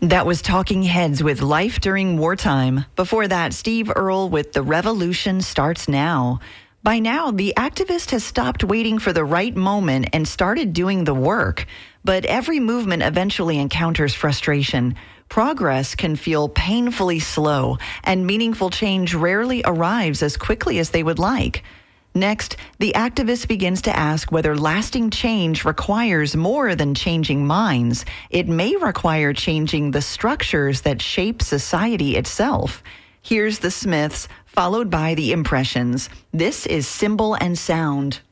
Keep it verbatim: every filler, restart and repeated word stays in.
That was Talking Heads with Life During Wartime. Before that, Steve Earle with The Revolution Starts Now. By now, the activist has stopped waiting for the right moment and started doing the work. But every movement eventually encounters frustration. Progress can feel painfully slow, and meaningful change rarely arrives as quickly as they would like. Next, the activist begins to ask whether lasting change requires more than changing minds. It may require changing the structures that shape society itself. Here's the Smiths, followed by the Impressions. This is Symbol and Sound.